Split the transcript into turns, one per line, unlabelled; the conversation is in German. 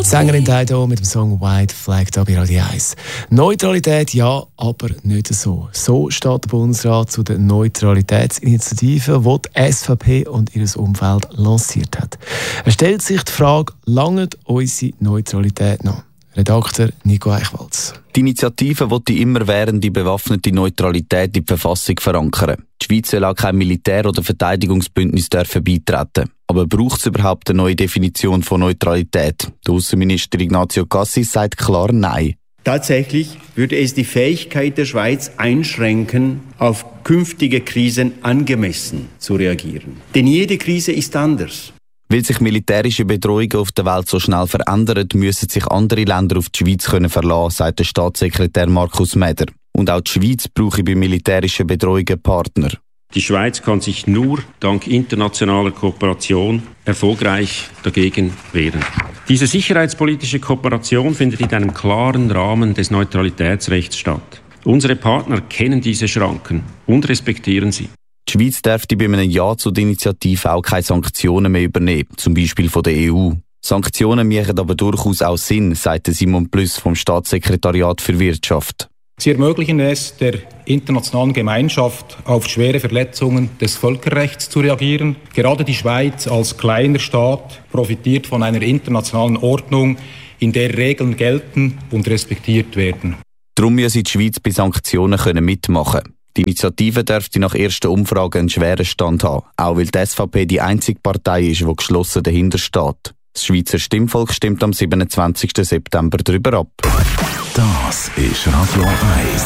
Sängerin Dido mit dem Song «White Flag» da bei Radio 1. Neutralität ja, aber nicht so. So steht der Bundesrat zu der Neutralitätsinitiative, die die SVP und ihr Umfeld lanciert hat. Es stellt sich die Frage, langt unsere Neutralität noch? Redakteur Nico Eichwalz.
Die Initiative will die immerwährende bewaffnete Neutralität in die Verfassung verankern. Die Schweiz soll auch kein Militär- oder Verteidigungsbündnis beitreten. Aber braucht es überhaupt eine neue Definition von Neutralität? Der Außenminister Ignazio Cassis sagt klar Nein.
Tatsächlich würde es die Fähigkeit der Schweiz einschränken, auf künftige Krisen angemessen zu reagieren. Denn jede Krise ist anders.
Weil sich militärische Bedrohungen auf der Welt so schnell verändern, müssen sich andere Länder auf die Schweiz verlassen können, sagt der Staatssekretär Markus Meder. Und auch die Schweiz brauche bei militärischen Bedrohungen Partner.
Die Schweiz kann sich nur dank internationaler Kooperation erfolgreich dagegen wehren. Diese sicherheitspolitische Kooperation findet in einem klaren Rahmen des Neutralitätsrechts statt. Unsere Partner kennen diese Schranken und respektieren sie.
Die Schweiz dürfte bei einem Ja zu der Initiative auch keine Sanktionen mehr übernehmen, zum Beispiel von der EU. Sanktionen machen aber durchaus auch Sinn, sagt Simon Plüss vom Staatssekretariat für Wirtschaft.
Sie ermöglichen es der internationalen Gemeinschaft, auf schwere Verletzungen des Völkerrechts zu reagieren. Gerade die Schweiz als kleiner Staat profitiert von einer internationalen Ordnung, in der Regeln gelten und respektiert werden.
Darum müsse die Schweiz bei Sanktionen mitmachen können. Die Initiative dürfte nach ersten Umfragen einen schweren Stand haben, auch weil die SVP die einzige Partei ist, die geschlossen dahinter steht. Das Schweizer Stimmvolk stimmt am 27. September darüber ab.
Das ist Radio 1.